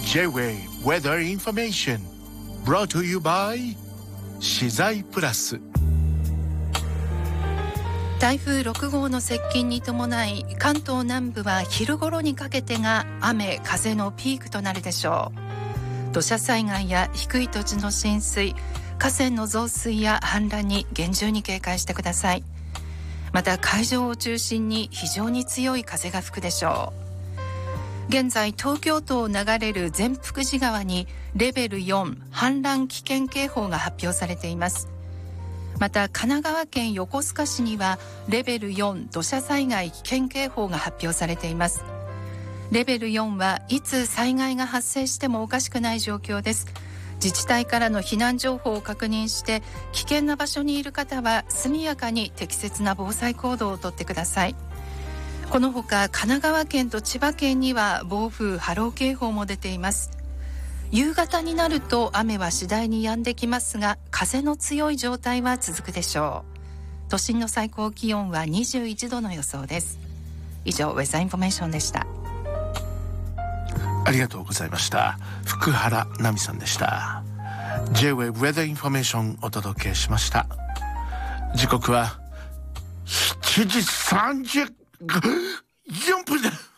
J-Way Weather Information brought to you by 資材プラス。 台風6号の接近に伴い関東南部は昼頃にかけてが雨風のピークとなるでしょう。土砂災害や低い土地の浸水、河川の増水や氾濫に厳重に警戒してください。また海上を中心に非常に強い風が吹くでしょう。現在東京都を流れる善福寺川にレベル4氾濫危険警報が発表されています。また神奈川県横須賀市にはレベル4土砂災害危険警報が発表されています。レベル4はいつ災害が発生してもおかしくない状況です。自治体からの避難情報を確認して危険な場所にいる方は速やかに適切な防災行動をとってください。このほか神奈川県と千葉県には暴風波浪警報も出ています。夕方になると雨は次第に止んできますが風の強い状態は続くでしょう。都心の最高気温は21度の予想です。以上ウェザーインフォメーションでした。 ありがとうございました。福原奈美さんでした。 J-Way Weather Information お届けしました。時刻は7時34分です。